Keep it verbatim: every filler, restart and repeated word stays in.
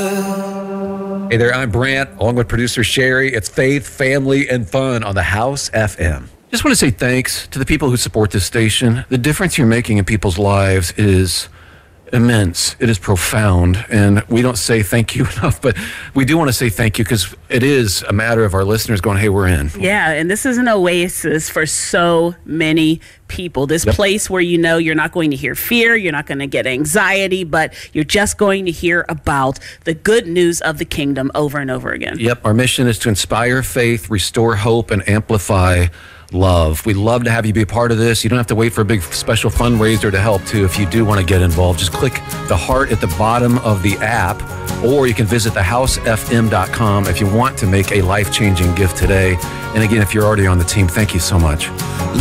Hey there, I'm Brant, along with producer Sherry. It's Faith, Family, and Fun on the House F M. Just want to say thanks to the people who support this station. The difference you're making in people's lives is immense. It is profound, and we don't say thank you enough, but we do want to say thank you because it is a matter of our listeners going, hey, we're in. Yeah, and this is an oasis for so many people. This Yep. place where you know you're not going to hear fear, you're not going to get anxiety, but you're just going to hear about the good news of the kingdom over and over again. Yep, our mission is to inspire faith, restore hope, and amplify love. We'd love to have you be a part of this. You don't have to wait for a big special fundraiser to help, too. If you do want to get involved, just click the heart at the bottom of the app, or you can visit the house f m dot com if you want to make a life-changing gift today. And again, if you're already on the team, thank you so much.